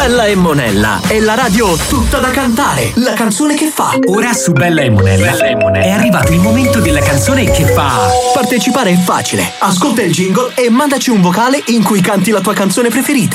Bella e Monella è la radio tutta da cantare, la canzone che fa. Ora su Bella e Monella è arrivato il momento della canzone che fa. Partecipare è facile. Ascolta il jingle e mandaci un vocale in cui canti la tua canzone preferita.